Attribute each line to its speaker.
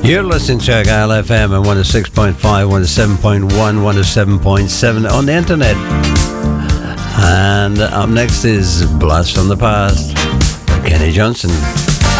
Speaker 1: You're listening to Argyle FM and 106.5, 107.1, 107.7 on the internet. And up next is Blast from the Past by Kenny Johnson.